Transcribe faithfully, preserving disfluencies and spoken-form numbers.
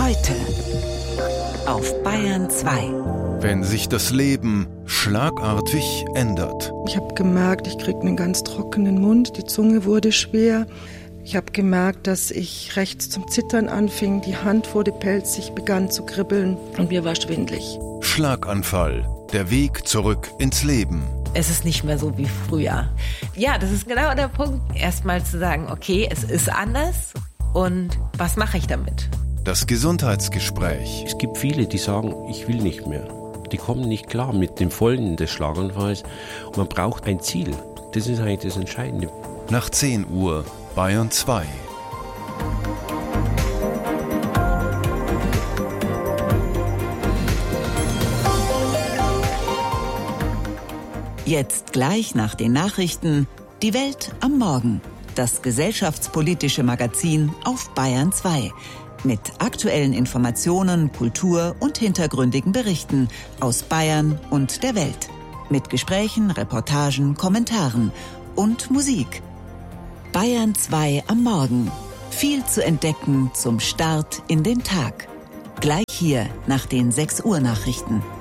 Heute auf Bayern zwei. Wenn sich das Leben schlagartig ändert. Ich habe gemerkt, ich kriege einen ganz trockenen Mund, die Zunge wurde schwer. Ich habe gemerkt, dass ich rechts zum Zittern anfing, die Hand wurde pelzig, begann zu kribbeln und mir war schwindelig. Schlaganfall, der Weg zurück ins Leben. Es ist nicht mehr so wie früher. Ja, das ist genau der Punkt, erstmal zu sagen, okay, es ist anders und was mache ich damit? Das Gesundheitsgespräch. Es gibt viele, die sagen, ich will nicht mehr. Die kommen nicht klar mit den Folgen des Schlaganfalls. Und man braucht ein Ziel. Das ist eigentlich das Entscheidende. Nach zehn Uhr, Bayern zwei. Jetzt gleich nach den Nachrichten Die Welt am Morgen. Das gesellschaftspolitische Magazin auf Bayern zwei. Mit aktuellen Informationen, Kultur und hintergründigen Berichten aus Bayern und der Welt. Mit Gesprächen, Reportagen, Kommentaren und Musik. Bayern zwei am Morgen. Viel zu entdecken zum Start in den Tag. Gleich hier nach den sechs Uhr Nachrichten.